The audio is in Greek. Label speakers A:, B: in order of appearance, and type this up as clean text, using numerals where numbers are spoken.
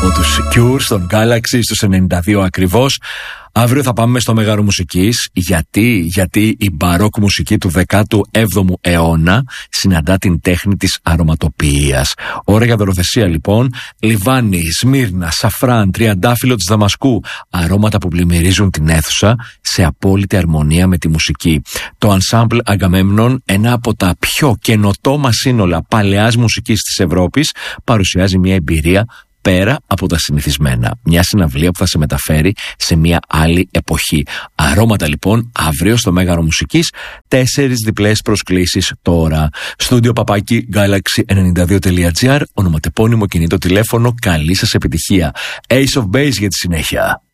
A: από τους Cure στον Galaxy στους 92 ακριβώς. Αύριο θα πάμε στο Μέγαρο Μουσικής. Γιατί η μπαρόκ μουσική του 17ου αιώνα συναντά την τέχνη της αρωματοποιίας. Ώρα για δωροθεσία λοιπόν. Λιβάνι, Σμύρνα, σαφράν, τριαντάφυλλο της Δαμασκού. Αρώματα που πλημμυρίζουν την αίθουσα σε απόλυτη αρμονία με τη μουσική. Το Ensemble Agamemnon, ένα από τα πιο καινοτόμα σύνολα παλαιάς μουσικής της Ευρώπης, παρουσιάζει μια εμπειρία πέρα από τα συνηθισμένα. Μια συναυλία που θα σε μεταφέρει σε μια άλλη εποχή. Αρώματα λοιπόν αύριο στο Μέγαρο Μουσικής. 4 διπλές προσκλήσεις τώρα. Στούντιο παπάκι galaxy92.gr. Ονοματεπώνυμο κινητό τηλέφωνο. Καλή σας επιτυχία. Ace of Base για τη συνέχεια.